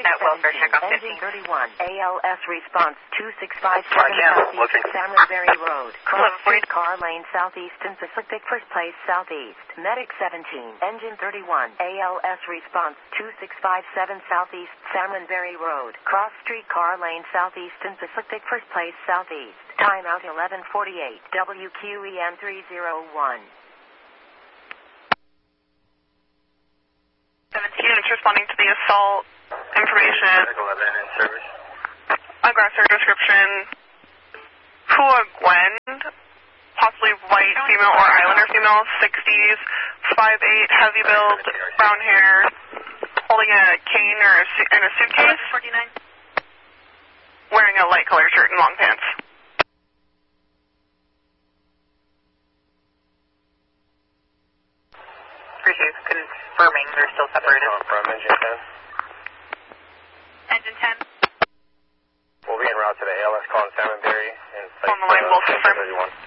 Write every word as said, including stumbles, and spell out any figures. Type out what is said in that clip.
That welfare checkoff Engine thirty-one, A L S response two six five seven Southeast Salmonberry Road. Cross streetcar lane southeastern Pacific first place southeast. Medic seventeen, Engine thirty-one, A L S response two six five seven Southeast Salmonberry Road. Cross streetcar lane southeastern Pacific first place southeast. Timeout eleven forty-eight, W Q E M three oh one. seventeen units responding to the assault information. eleven in service. Aggressor description. Hua Gwen, possibly white female or islander female, sixties, five eight, heavy build, brown hair, holding a cane or a, su- and a suitcase. forty-nine. Wearing a light colored shirt and long pants. Appreciate confirming they're still separated. From engine ten. Engine ten. We'll be en route to the A L S call in Salmonberry. And On the line, we'll confirm. thirty-one.